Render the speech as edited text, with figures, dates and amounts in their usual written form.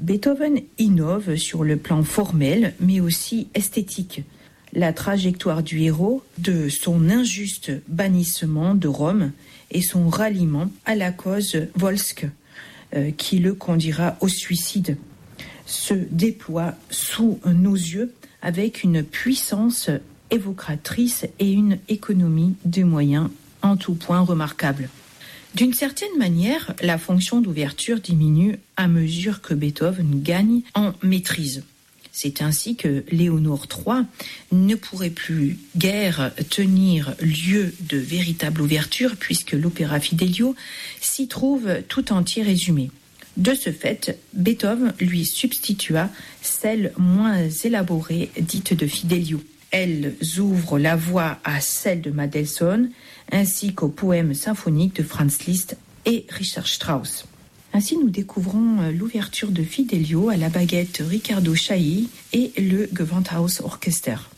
Beethoven innove sur le plan formel, mais aussi esthétique. La trajectoire du héros, de son injuste bannissement de Rome et son ralliement à la cause volsque, qui le conduira au suicide, se déploie sous nos yeux avec une puissance évocatrice et une économie de moyens en tout point remarquable. D'une certaine manière, la fonction d'ouverture diminue à mesure que Beethoven gagne en maîtrise. C'est ainsi que Léonore III ne pourrait plus guère tenir lieu de véritable ouverture puisque l'opéra Fidelio s'y trouve tout entier résumé. De ce fait, Beethoven lui substitua celle moins élaborée dite de Fidelio. Elles ouvrent la voie à celle de Mendelssohn ainsi qu'aux poèmes symphoniques de Franz Liszt et Richard Strauss. Ainsi, nous découvrons l'ouverture de Fidelio à la baguette Riccardo Chailly et le Gewandhaus Orchester.